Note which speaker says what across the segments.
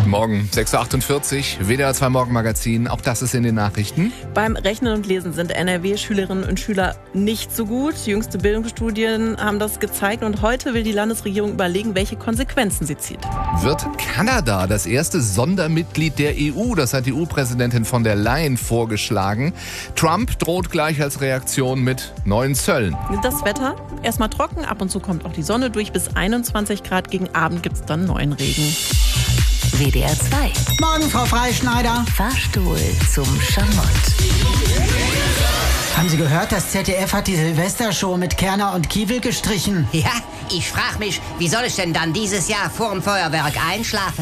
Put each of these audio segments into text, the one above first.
Speaker 1: Guten Morgen, 6.48 Uhr, WDR 2 Morgenmagazin. Auch das ist in den Nachrichten.
Speaker 2: Beim Rechnen und Lesen sind NRW-Schülerinnen und Schüler nicht so gut. Jüngste Bildungsstudien haben das gezeigt und heute will die Landesregierung überlegen, welche Konsequenzen sie zieht.
Speaker 1: Wird Kanada das erste Sondermitglied der EU? Das hat die EU-Präsidentin von der Leyen vorgeschlagen. Trump droht gleich als Reaktion mit neuen Zöllen.
Speaker 2: Das Wetter erstmal trocken, ab und zu kommt auch die Sonne durch, bis 21 Grad. Gegen Abend gibt es dann neuen Regen.
Speaker 3: WDR 2.
Speaker 4: Morgen, Frau Freischneider.
Speaker 3: Fahrstuhl zum Schamott.
Speaker 4: Haben Sie gehört, das ZDF hat die Silvestershow mit Kerner und Kiewel gestrichen?
Speaker 5: Ja, ich frag mich, wie soll ich denn dann dieses Jahr vorm Feuerwerk einschlafen?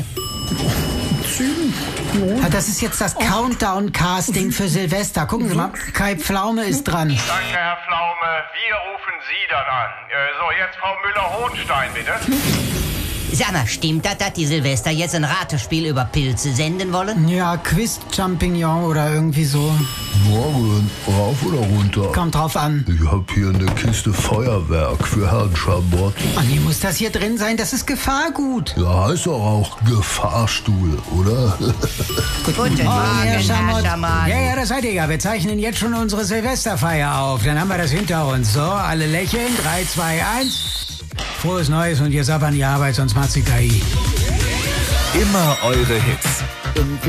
Speaker 4: Ja, das ist jetzt das Countdown-Casting für Silvester. Gucken Sie mal, Kai Pflaume ist dran.
Speaker 6: Danke, Herr Pflaume. Wir rufen Sie dann an. So, jetzt Frau Müller-Hohenstein, bitte.
Speaker 5: Sag mal, stimmt das, dass die Silvester jetzt ein Ratespiel über Pilze senden wollen?
Speaker 4: Ja, Quiz-Champignon oder irgendwie so.
Speaker 7: Morgen, rauf oder runter?
Speaker 4: Kommt drauf an.
Speaker 7: Ich hab hier eine Kiste Feuerwerk für Herrn Schamott.
Speaker 4: Oh nee, muss das hier drin sein? Das ist Gefahrgut.
Speaker 7: Ja, heißt doch auch Gefahrstuhl, oder?
Speaker 5: Guten Morgen, Herr Schamott.
Speaker 4: Ja, das seid ihr ja. Wir zeichnen jetzt schon unsere Silvesterfeier auf. Dann haben wir das hinter uns. So, alle lächeln. 3, 2, 1. Frohes Neues und jetzt ab an die Arbeit, sonst macht's die KI.
Speaker 1: Immer eure Hits.